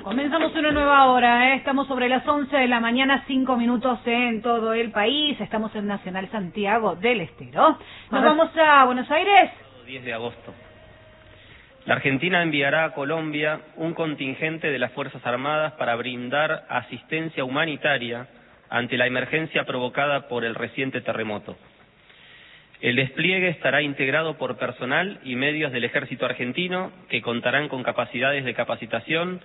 Comenzamos una nueva hora, Estamos sobre las 11 de la mañana, 5 minutos en todo el país. Estamos en Nacional Santiago del Estero. Nos vamos a Buenos Aires. 10 de agosto. La Argentina enviará a Colombia un contingente de las Fuerzas Armadas para brindar asistencia humanitaria ante la emergencia provocada por el reciente terremoto. El despliegue estará integrado por personal y medios del Ejército Argentino que contarán con capacidades de captación,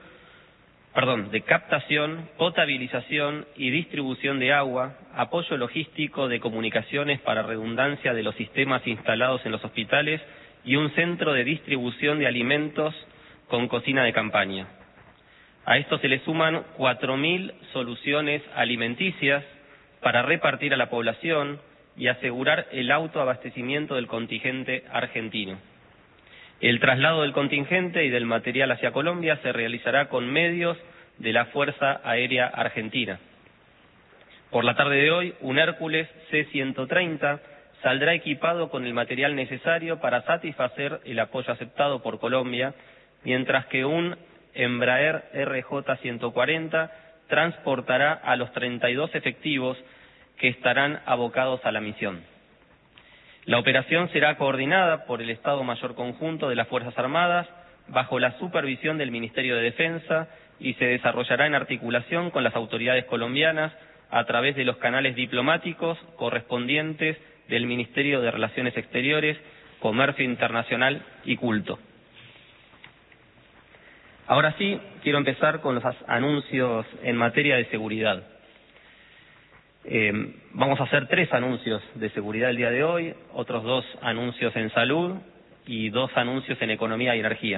potabilización y distribución de agua, apoyo logístico de comunicaciones para redundancia de los sistemas instalados en los hospitales y un centro de distribución de alimentos con cocina de campaña. A esto se le suman 4.000 soluciones alimenticias para repartir a la población y asegurar el autoabastecimiento del contingente argentino. El traslado del contingente y del material hacia Colombia se realizará con medios de la Fuerza Aérea Argentina. Por la tarde de hoy, un Hércules C-130 saldrá equipado con el material necesario para satisfacer el apoyo aceptado por Colombia, mientras que un Embraer RJ-140 transportará a los 32 efectivos que estarán abocados a la misión. La operación será coordinada por el Estado Mayor Conjunto de las Fuerzas Armadas bajo la supervisión del Ministerio de Defensa y se desarrollará en articulación con las autoridades colombianas a través de los canales diplomáticos correspondientes del Ministerio de Relaciones Exteriores, Comercio Internacional y Culto. Ahora sí, quiero empezar con los anuncios en materia de seguridad. Vamos a hacer 3 anuncios de seguridad el día de hoy, otros 2 anuncios en salud y 2 anuncios en economía y energía.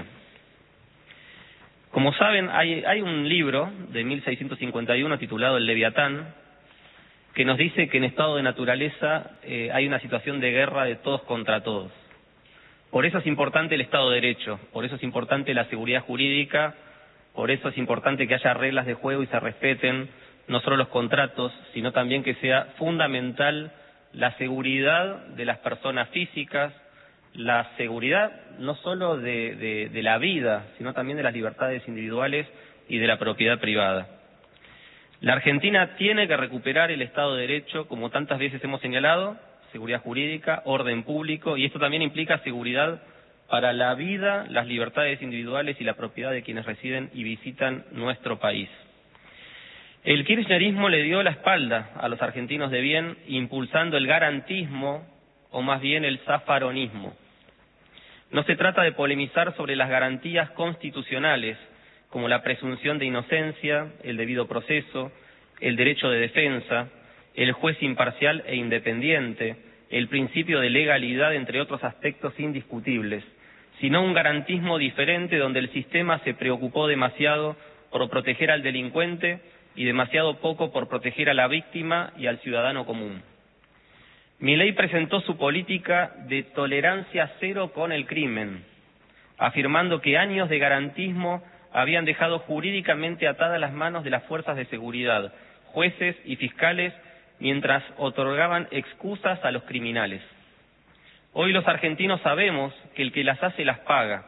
Como saben, hay un libro de 1651 titulado El Leviatán, que nos dice que en estado de naturaleza hay una situación de guerra de todos contra todos. Por eso es importante el Estado de Derecho, por eso es importante la seguridad jurídica, por eso es importante que haya reglas de juego y se respeten no solo los contratos, sino también que sea fundamental la seguridad de las personas físicas, la seguridad no solo de la vida, sino también de las libertades individuales y de la propiedad privada. La Argentina tiene que recuperar el Estado de Derecho, como tantas veces hemos señalado, seguridad jurídica, orden público, y esto también implica seguridad para la vida, las libertades individuales y la propiedad de quienes residen y visitan nuestro país. El kirchnerismo le dio la espalda a los argentinos de bien, impulsando el garantismo, o más bien el zafaronismo. No se trata de polemizar sobre las garantías constitucionales, como la presunción de inocencia, el debido proceso, el derecho de defensa, el juez imparcial e independiente, el principio de legalidad, entre otros aspectos indiscutibles, sino un garantismo diferente donde el sistema se preocupó demasiado por proteger al delincuente y demasiado poco por proteger a la víctima y al ciudadano común. Milei presentó su política de tolerancia cero con el crimen, afirmando que años de garantismo habían dejado jurídicamente atadas las manos de las fuerzas de seguridad, jueces y fiscales, mientras otorgaban excusas a los criminales. Hoy los argentinos sabemos que el que las hace las paga,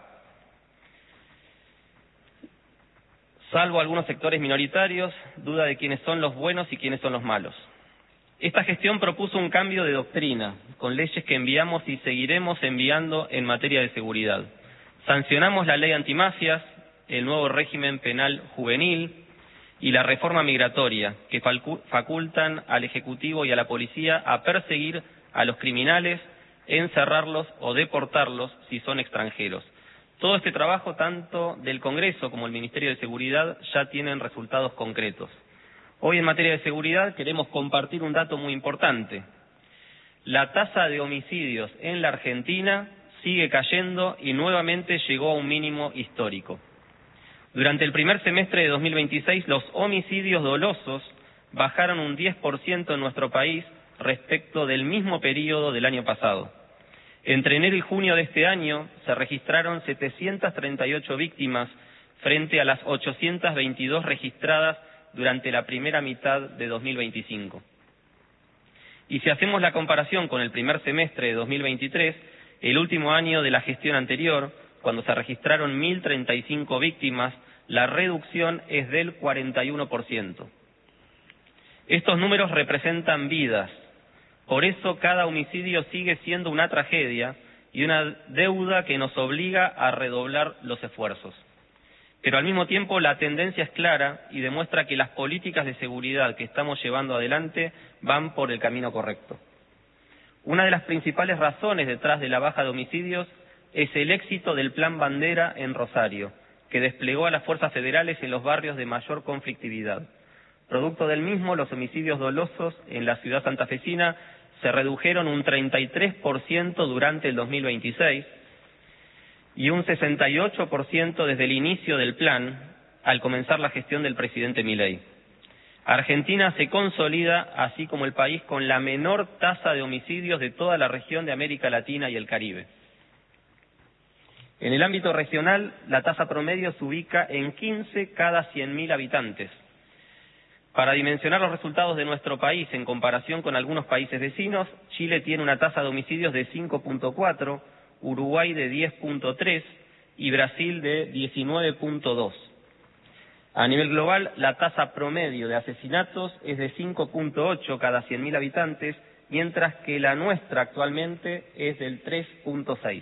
salvo algunos sectores minoritarios, duda de quiénes son los buenos y quiénes son los malos. Esta gestión propuso un cambio de doctrina, con leyes que enviamos y seguiremos enviando en materia de seguridad. Sancionamos la ley antimafias, el nuevo régimen penal juvenil y la reforma migratoria, que facultan al Ejecutivo y a la Policía a perseguir a los criminales, encerrarlos o deportarlos si son extranjeros. Todo este trabajo, tanto del Congreso como el Ministerio de Seguridad, ya tienen resultados concretos. Hoy en materia de seguridad queremos compartir un dato muy importante. La tasa de homicidios en la Argentina sigue cayendo y nuevamente llegó a un mínimo histórico. Durante el primer semestre de 2026, los homicidios dolosos bajaron un 10% en nuestro país respecto del mismo periodo del año pasado. Entre enero y junio de este año se registraron 738 víctimas frente a las 822 registradas durante la primera mitad de 2025. Y si hacemos la comparación con el primer semestre de 2023, el último año de la gestión anterior, cuando se registraron 1.035 víctimas, la reducción es del 41%. Estos números representan vidas. Por eso cada homicidio sigue siendo una tragedia y una deuda que nos obliga a redoblar los esfuerzos. Pero al mismo tiempo la tendencia es clara y demuestra que las políticas de seguridad que estamos llevando adelante van por el camino correcto. Una de las principales razones detrás de la baja de homicidios es el éxito del Plan Bandera en Rosario, que desplegó a las fuerzas federales en los barrios de mayor conflictividad. Producto del mismo, los homicidios dolosos en la ciudad santafesina se redujeron un 33% durante el 2026 y un 68% desde el inicio del plan, al comenzar la gestión del presidente Milei. Argentina se consolida, así como el país con la menor tasa de homicidios de toda la región de América Latina y el Caribe. En el ámbito regional, la tasa promedio se ubica en 15 cada 100.000 habitantes. Para dimensionar los resultados de nuestro país en comparación con algunos países vecinos, Chile tiene una tasa de homicidios de 5.4, Uruguay de 10.3 y Brasil de 19.2. A nivel global, la tasa promedio de asesinatos es de 5.8 cada 100.000 habitantes, mientras que la nuestra actualmente es del 3.6.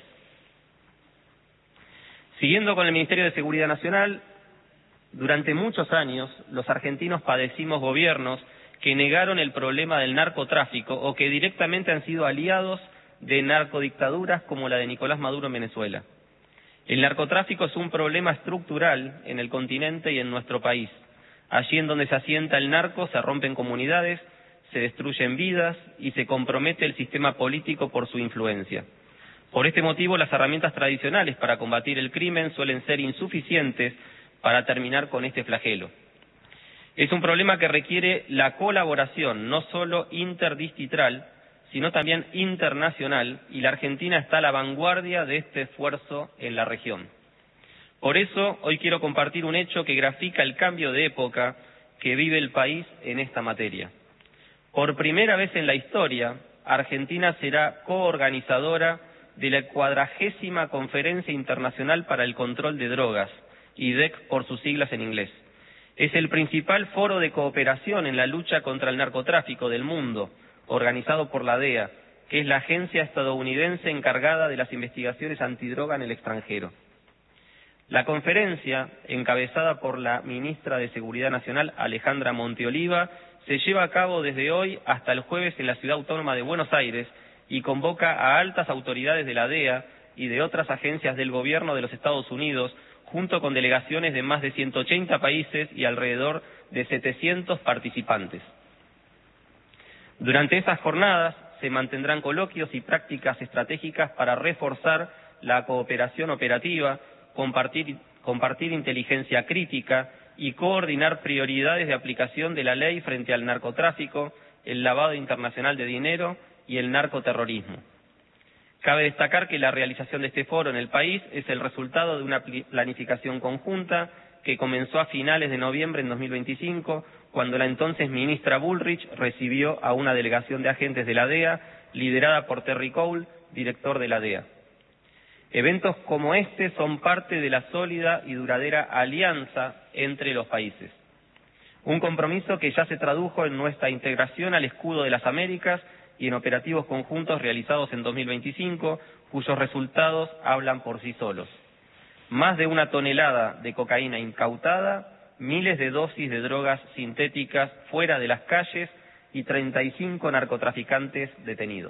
Siguiendo con el Ministerio de Seguridad Nacional, durante muchos años los argentinos padecimos gobiernos que negaron el problema del narcotráfico o que directamente han sido aliados de narcodictaduras como la de Nicolás Maduro en Venezuela. El narcotráfico es un problema estructural en el continente y en nuestro país. Allí en donde se asienta el narco se rompen comunidades, se destruyen vidas y se compromete el sistema político por su influencia. Por este motivo, las herramientas tradicionales para combatir el crimen suelen ser insuficientes para terminar con este flagelo. Es un problema que requiere la colaboración, no solo interdistrital, sino también internacional, y la Argentina está a la vanguardia de este esfuerzo en la región. Por eso, hoy quiero compartir un hecho que grafica el cambio de época que vive el país en esta materia. Por primera vez en la historia, Argentina será coorganizadora de la 40ª Conferencia Internacional para el Control de Drogas, IDEC por sus siglas en inglés. Es el principal foro de cooperación en la lucha contra el narcotráfico del mundo, organizado por la DEA, que es la agencia estadounidense encargada de las investigaciones antidroga en el extranjero. La conferencia, encabezada por la ministra de Seguridad Nacional, Alejandra Monteoliva, se lleva a cabo desde hoy hasta el jueves en la Ciudad Autónoma de Buenos Aires y convoca a altas autoridades de la DEA y de otras agencias del gobierno de los Estados Unidos, junto con delegaciones de más de 180 países y alrededor de 700 participantes. Durante esas jornadas se mantendrán coloquios y prácticas estratégicas para reforzar la cooperación operativa, compartir inteligencia crítica y coordinar prioridades de aplicación de la ley frente al narcotráfico, el lavado internacional de dinero y el narcoterrorismo. Cabe destacar que la realización de este foro en el país es el resultado de una planificación conjunta que comenzó a finales de noviembre en 2025, cuando la entonces ministra Bullrich recibió a una delegación de agentes de la DEA, liderada por Terry Cole, director de la DEA. Eventos como este son parte de la sólida y duradera alianza entre los países. Un compromiso que ya se tradujo en nuestra integración al Escudo de las Américas y en operativos conjuntos realizados en 2025, cuyos resultados hablan por sí solos. Más de 1 tonelada de cocaína incautada, miles de dosis de drogas sintéticas fuera de las calles y 35 narcotraficantes detenidos.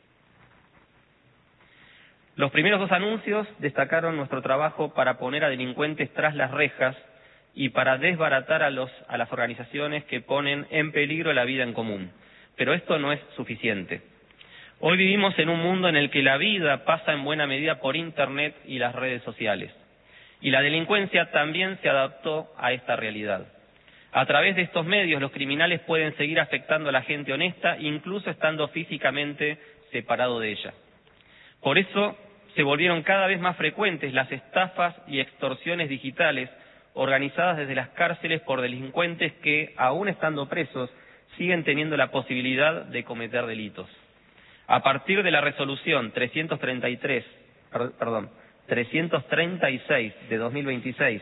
Los primeros 2 anuncios destacaron nuestro trabajo para poner a delincuentes tras las rejas y para desbaratar a las organizaciones que ponen en peligro la vida en común. Pero esto no es suficiente. Hoy vivimos en un mundo en el que la vida pasa en buena medida por Internet y las redes sociales. Y la delincuencia también se adaptó a esta realidad. A través de estos medios, los criminales pueden seguir afectando a la gente honesta, incluso estando físicamente separado de ella. Por eso se volvieron cada vez más frecuentes las estafas y extorsiones digitales organizadas desde las cárceles por delincuentes que, aún estando presos, siguen teniendo la posibilidad de cometer delitos. A partir de la resolución 336 de 2026,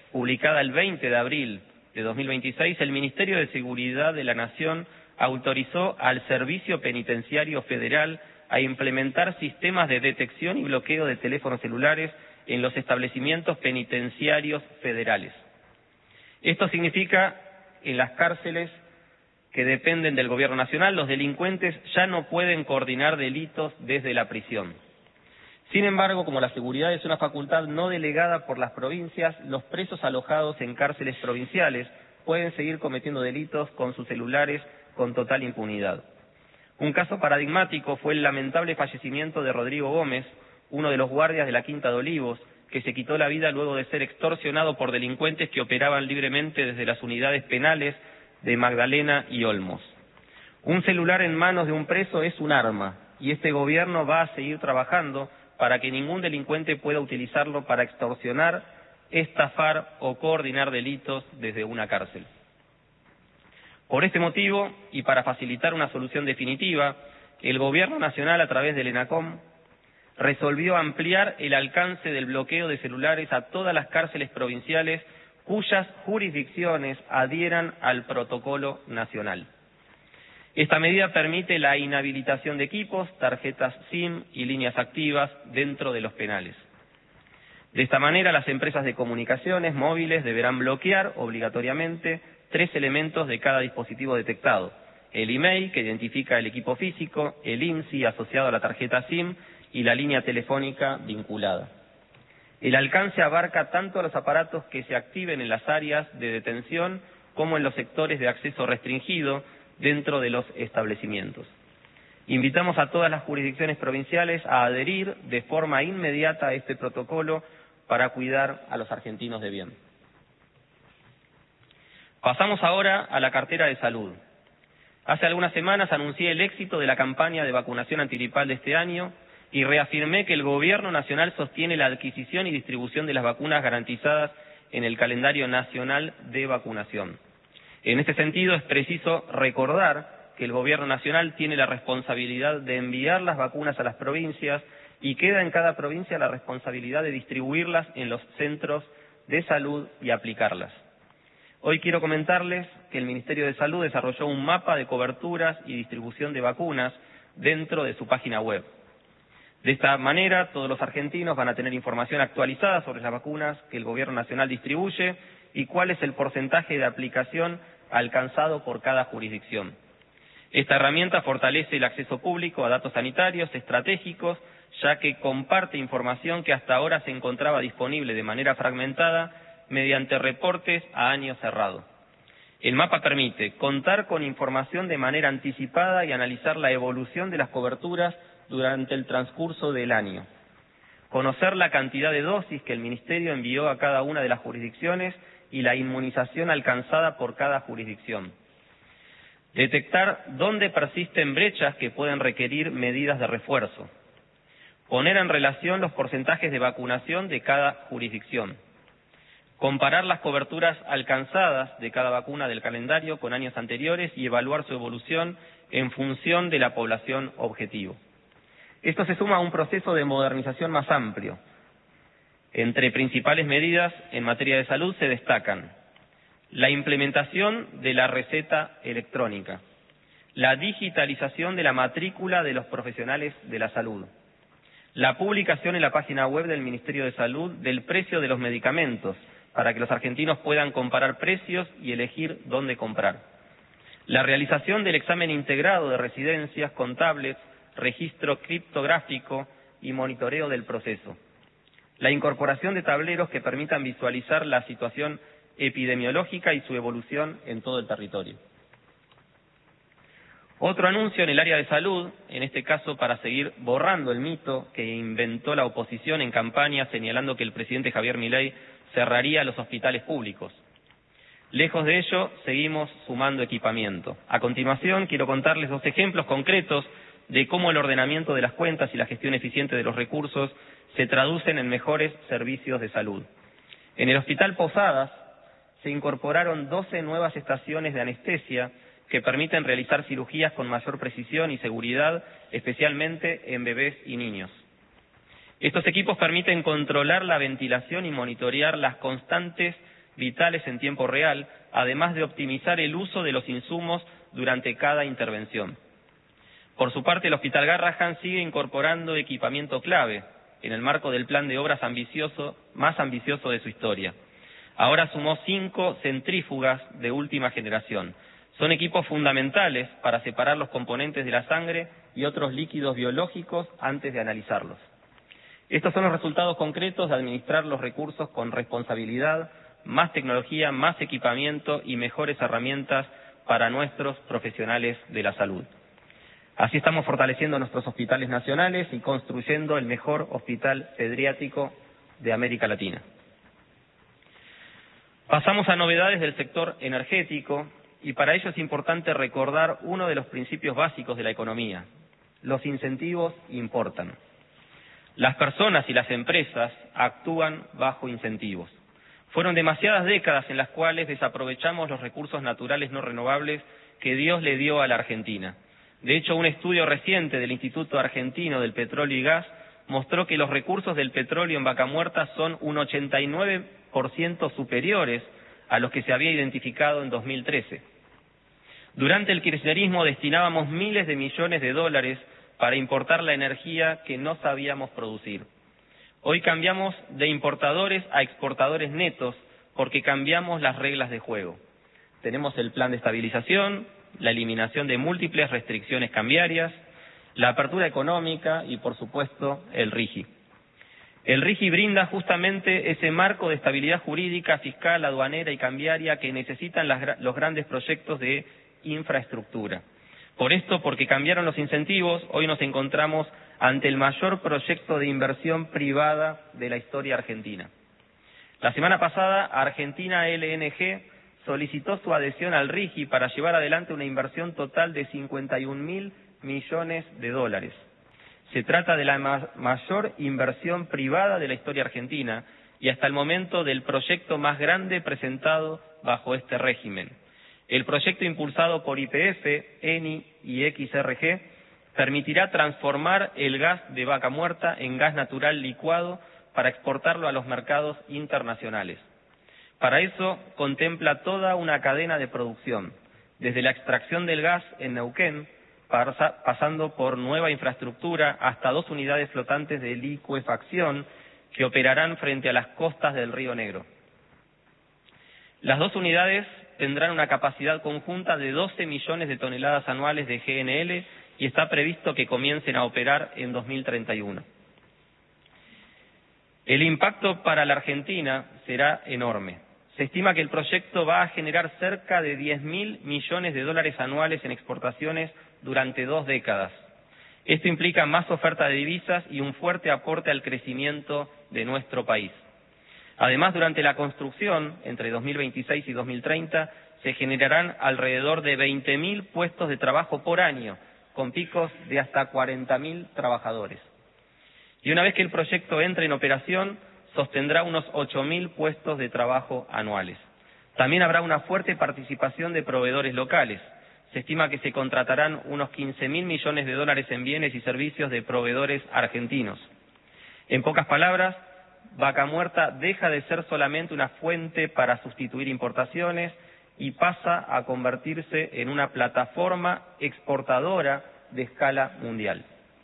publicada el 20 de abril de 2026, el Ministerio de Seguridad de la Nación autorizó al Servicio Penitenciario Federal a implementar sistemas de detección y bloqueo de teléfonos celulares en los establecimientos penitenciarios federales. Esto significa en las cárceles que dependen del Gobierno Nacional, los delincuentes ya no pueden coordinar delitos desde la prisión. Sin embargo, como la seguridad es una facultad no delegada por las provincias, los presos alojados en cárceles provinciales pueden seguir cometiendo delitos con sus celulares con total impunidad. Un caso paradigmático fue el lamentable fallecimiento de Rodrigo Gómez, uno de los guardias de la Quinta de Olivos, que se quitó la vida luego de ser extorsionado por delincuentes que operaban libremente desde las unidades penales de Magdalena y Olmos. Un celular en manos de un preso es un arma, y este gobierno va a seguir trabajando para que ningún delincuente pueda utilizarlo para extorsionar, estafar o coordinar delitos desde una cárcel. Por este motivo, y para facilitar una solución definitiva, el Gobierno Nacional, a través del ENACOM, resolvió ampliar el alcance del bloqueo de celulares a todas las cárceles provinciales cuyas jurisdicciones adhieran al protocolo nacional. Esta medida permite la inhabilitación de equipos, tarjetas SIM y líneas activas dentro de los penales. De esta manera, las empresas de comunicaciones móviles deberán bloquear obligatoriamente 3 elementos de cada dispositivo detectado: el email, que identifica el equipo físico, el INSI asociado a la tarjeta SIM y la línea telefónica vinculada. El alcance abarca tanto los aparatos que se activen en las áreas de detención como en los sectores de acceso restringido dentro de los establecimientos. Invitamos a todas las jurisdicciones provinciales a adherir de forma inmediata a este protocolo para cuidar a los argentinos de bien. Pasamos ahora a la cartera de salud. Hace algunas semanas anuncié el éxito de la campaña de vacunación antigripal de este año y reafirmé que el Gobierno Nacional sostiene la adquisición y distribución de las vacunas garantizadas en el calendario nacional de vacunación. En este sentido, es preciso recordar que el Gobierno Nacional tiene la responsabilidad de enviar las vacunas a las provincias y queda en cada provincia la responsabilidad de distribuirlas en los centros de salud y aplicarlas. Hoy quiero comentarles que el Ministerio de Salud desarrolló un mapa de coberturas y distribución de vacunas dentro de su página web. De esta manera, todos los argentinos van a tener información actualizada sobre las vacunas que el Gobierno Nacional distribuye y cuál es el porcentaje de aplicación alcanzado por cada jurisdicción. Esta herramienta fortalece el acceso público a datos sanitarios estratégicos, ya que comparte información que hasta ahora se encontraba disponible de manera fragmentada mediante reportes a año cerrado. El mapa permite contar con información de manera anticipada y analizar la evolución de las coberturas durante el transcurso del año. Conocer la cantidad de dosis que el Ministerio envió a cada una de las jurisdicciones y la inmunización alcanzada por cada jurisdicción. Detectar dónde persisten brechas que pueden requerir medidas de refuerzo. Poner en relación los porcentajes de vacunación de cada jurisdicción. Comparar las coberturas alcanzadas de cada vacuna del calendario con años anteriores y evaluar su evolución en función de la población objetivo. Esto se suma a un proceso de modernización más amplio. Entre principales medidas en materia de salud se destacan la implementación de la receta electrónica, la digitalización de la matrícula de los profesionales de la salud, la publicación en la página web del Ministerio de Salud del precio de los medicamentos, para que los argentinos puedan comparar precios y elegir dónde comprar, la realización del examen integrado de residencias con tablets, registro criptográfico y monitoreo del proceso, la incorporación de tableros que permitan visualizar la situación epidemiológica y su evolución en todo el territorio. Otro anuncio en el área de salud, en este caso para seguir borrando el mito que inventó la oposición en campaña señalando que el presidente Javier Milei cerraría los hospitales públicos. Lejos de ello, seguimos sumando equipamiento. A continuación, quiero contarles 2 ejemplos concretos de cómo el ordenamiento de las cuentas y la gestión eficiente de los recursos se traducen en mejores servicios de salud. En el Hospital Posadas se incorporaron 12 nuevas estaciones de anestesia que permiten realizar cirugías con mayor precisión y seguridad, especialmente en bebés y niños. Estos equipos permiten controlar la ventilación y monitorear las constantes vitales en tiempo real, además de optimizar el uso de los insumos durante cada intervención. Por su parte, el Hospital Garrahan sigue incorporando equipamiento clave en el marco del plan de obras más ambicioso de su historia. Ahora sumó 5 centrífugas de última generación. Son equipos fundamentales para separar los componentes de la sangre y otros líquidos biológicos antes de analizarlos. Estos son los resultados concretos de administrar los recursos con responsabilidad, más tecnología, más equipamiento y mejores herramientas para nuestros profesionales de la salud. Así estamos fortaleciendo nuestros hospitales nacionales y construyendo el mejor hospital pediátrico de América Latina. Pasamos a novedades del sector energético y para ello es importante recordar uno de los principios básicos de la economía. Los incentivos importan. Las personas y las empresas actúan bajo incentivos. Fueron demasiadas décadas en las cuales desaprovechamos los recursos naturales no renovables que Dios le dio a la Argentina. De hecho, un estudio reciente del Instituto Argentino del Petróleo y Gas mostró que los recursos del petróleo en Vaca Muerta son un 89% superiores a los que se había identificado en 2013. Durante el kirchnerismo destinábamos miles de millones de dólares para importar la energía que no sabíamos producir. Hoy cambiamos de importadores a exportadores netos porque cambiamos las reglas de juego. Tenemos el plan de estabilización, la eliminación de múltiples restricciones cambiarias, la apertura económica y, por supuesto, el RIGI. El RIGI brinda justamente ese marco de estabilidad jurídica, fiscal, aduanera y cambiaria que necesitan los grandes proyectos de infraestructura. Por esto, porque cambiaron los incentivos, hoy nos encontramos ante el mayor proyecto de inversión privada de la historia argentina. La semana pasada, Argentina LNG solicitó su adhesión al RIGI para llevar adelante una inversión total de 51.000 millones de dólares. Se trata de la mayor inversión privada de la historia argentina y hasta el momento del proyecto más grande presentado bajo este régimen. El proyecto impulsado por YPF, ENI y XRG permitirá transformar el gas de Vaca Muerta en gas natural licuado para exportarlo a los mercados internacionales. Para eso contempla toda una cadena de producción, desde la extracción del gas en Neuquén, pasando por nueva infraestructura hasta 2 unidades flotantes de licuefacción que operarán frente a las costas del Río Negro. Las 2 unidades tendrán una capacidad conjunta de 12 millones de toneladas anuales de GNL y está previsto que comiencen a operar en 2031. El impacto para la Argentina será enorme. Se estima que el proyecto va a generar cerca de 10.000 millones de dólares anuales en exportaciones durante 2 décadas. Esto implica más oferta de divisas y un fuerte aporte al crecimiento de nuestro país. Además, durante la construcción, entre 2026 y 2030, se generarán alrededor de 20.000 puestos de trabajo por año, con picos de hasta 40.000 trabajadores. Y una vez que el proyecto entre en operación, sostendrá unos 8.000 puestos de trabajo anuales. También habrá una fuerte participación de proveedores locales. Se estima que se contratarán unos 15.000 millones de dólares en bienes y servicios de proveedores argentinos. En pocas palabras, Vaca Muerta deja de ser solamente una fuente para sustituir importaciones y pasa a convertirse en una plataforma exportadora de escala mundial.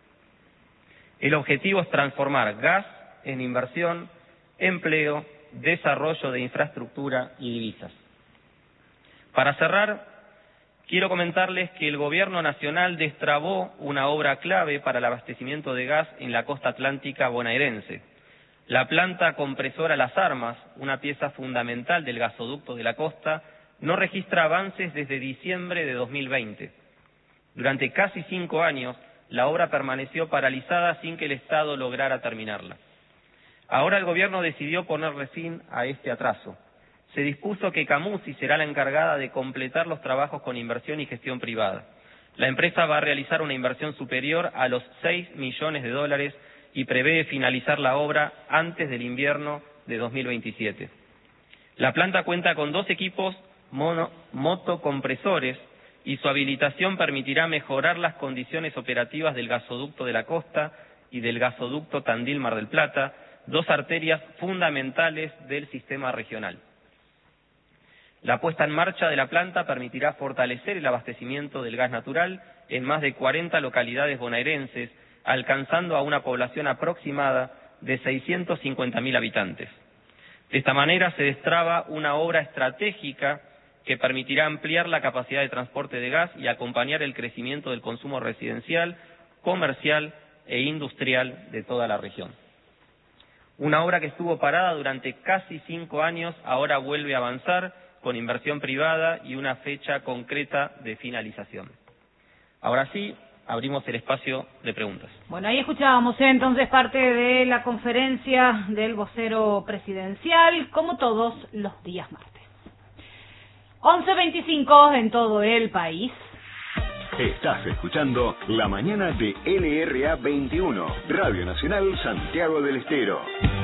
El objetivo es transformar gas en inversión, empleo, desarrollo de infraestructura y divisas. Para cerrar, quiero comentarles que el Gobierno Nacional destrabó una obra clave para el abastecimiento de gas en la costa atlántica bonaerense. La planta compresora Las Armas, una pieza fundamental del gasoducto de la costa, no registra avances desde diciembre de 2020. Durante casi 5 años, la obra permaneció paralizada sin que el Estado lograra terminarla. Ahora el Gobierno decidió ponerle fin a este atraso. Se dispuso que Camusi será la encargada de completar los trabajos con inversión y gestión privada. La empresa va a realizar una inversión superior a los 6 millones de dólares y prevé finalizar la obra antes del invierno de 2027. La planta cuenta con 2 equipos motocompresores y su habilitación permitirá mejorar las condiciones operativas del gasoducto de la costa y del gasoducto Tandil-Mar del Plata, 2 arterias fundamentales del sistema regional. La puesta en marcha de la planta permitirá fortalecer el abastecimiento del gas natural en más de 40 localidades bonaerenses, alcanzando a una población aproximada de 650.000 habitantes. De esta manera se destraba una obra estratégica que permitirá ampliar la capacidad de transporte de gas y acompañar el crecimiento del consumo residencial, comercial e industrial de toda la región. Una obra que estuvo parada durante casi 5 años, ahora vuelve a avanzar con inversión privada y una fecha concreta de finalización. Ahora sí, abrimos el espacio de preguntas. Bueno, ahí escuchábamos entonces parte de la conferencia del vocero presidencial, como todos los días martes. 11:25 en todo el país. Estás escuchando La Mañana de LRA 21, Radio Nacional Santiago del Estero.